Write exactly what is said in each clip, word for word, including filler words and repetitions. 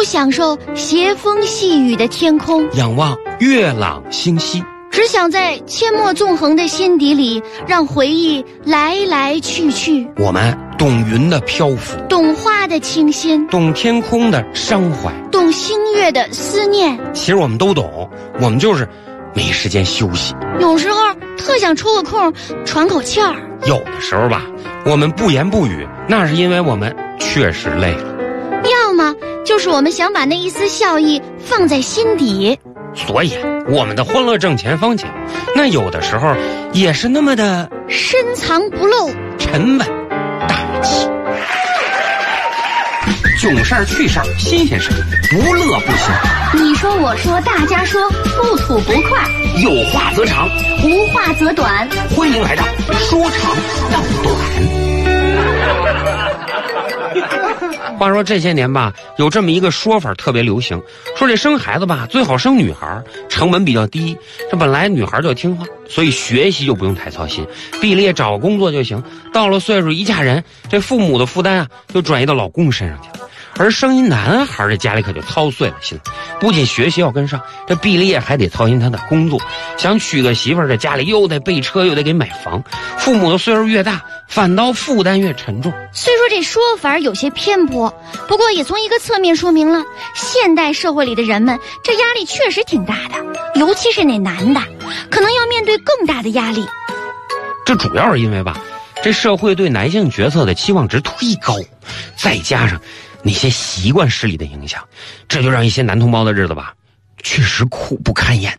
享受斜风细雨的天空， 仰望月朗星稀， 只想在阡陌纵横的心底里，让回忆来来去去。 我们懂云的漂浮， 懂花的清新， 懂天空的伤怀， 懂星月的思念。 其实我们都懂，我们就是没时间休息。 有时候特想抽个空喘口气儿。 有的时候吧，我们不言不语，那是因为我们确实累了。 要么就是我们想把那一丝笑意放在心底。 所以我们的欢乐正前方节目，那有的时候也是那么的深藏不露， 沉稳大气。囧事儿趣事儿新鲜事儿，不乐不行。 你说我说大家说，不吐不快， 有话则长， 无话则短。 欢迎来到说长道短。话说这些年吧，有这么一个说法特别流行，说这生孩子吧最好生女孩，成本比较低。这本来女孩就听话，所以学习就不用太操心，毕了业找工作就行。到了岁数一嫁人，这父母的负担啊就转移到老公身上去了。而生一男孩，这家里可就操碎了心了，不仅学习要跟上，这毕了业还得操心他的工作。想娶个媳妇儿，这家里又得备车又得给买房，父母的岁数越大，反倒负担越沉重。 虽说这说法有些偏颇，不过也从一个侧面说明了现代社会里的人们这压力确实挺大的，尤其是那男的可能要面对更大的压力。 这主要是因为吧，这社会对男性角色的期望值忒高，再加上那些习惯势力的影响，这就让一些男同胞的日子吧确实苦不堪言。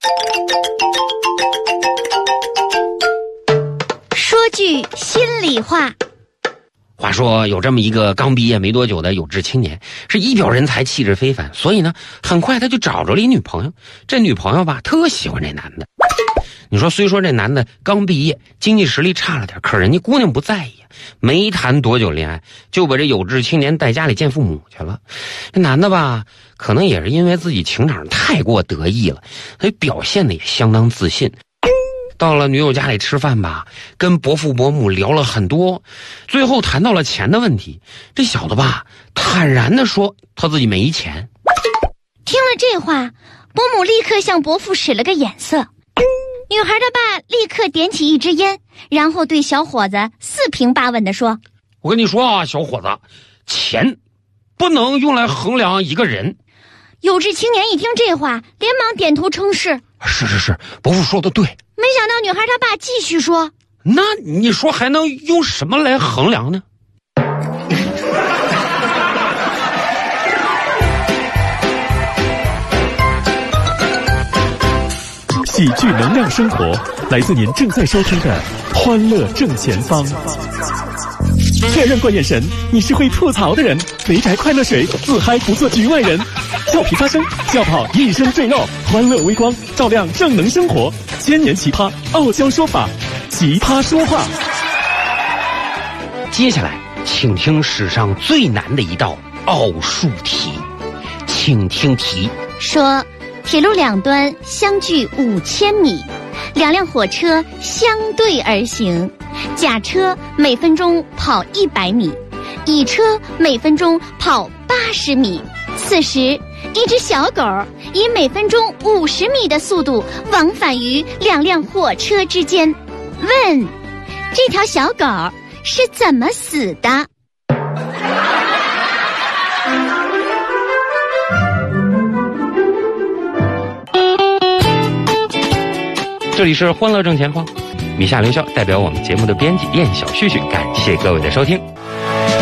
说句心里话， 话说有这么一个刚毕业没多久的有志青年，是一表人才，气质非凡，所以呢很快他就找着了一女朋友。这女朋友吧特喜欢这男的。你说虽说这男的刚毕业，经济实力差了点，可人家姑娘不在意，没谈多久恋爱就把这有志青年带家里见父母去了。这男的吧可能也是因为自己情场太过得意了，所以表现的也相当自信。到了女友家里吃饭吧，跟伯父伯母聊了很多，最后谈到了钱的问题。这小子吧坦然地说他自己没钱。 听了这话，伯母立刻向伯父使了个眼色。女孩的爸立刻点起一支烟，然后对小伙子四平八稳地说： 我跟你说啊，小伙子，钱不能用来衡量一个人。 有志青年一听这话，连忙点头称是。 是是是，伯父说的对。 没想到女孩她爸继续说： 那你说还能用什么来衡量呢？ 喜剧能量生活，来自您正在收听的欢乐正前方。确认过眼神，你是会吐槽的人。肥宅快乐水，自嗨不做局外人。俏皮发声，笑跑一身赘肉。欢乐微光，照亮正能生活。千年奇葩，傲娇说法，奇葩说话。 接下来，请听史上最难的一道奥数题，请听题。 说，铁路两端相距五千米，两辆火车相对而行，甲车每分钟跑一百米，乙车每分钟跑八十米。此时，一只小狗以每分钟五十米的速度往返于两辆火车之间。问，这条小狗是怎么死的？ 这里是欢乐正前方，米夏刘笑代表我们节目的编辑燕小旭旭，感谢各位的收听。